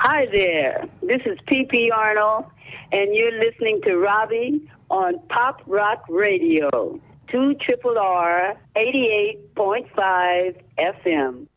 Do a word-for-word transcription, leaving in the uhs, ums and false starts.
Hi there. This is P P Arnold, and you're listening to Robbie on Pop Rock Radio, two R R R eighty-eight point five F M.